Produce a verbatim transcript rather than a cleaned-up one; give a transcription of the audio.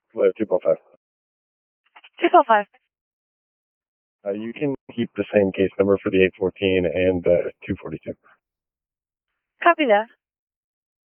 Uh, two four five. two four five. Uh, you can keep the same case number for the eight fourteen and the two forty-two. Copy that.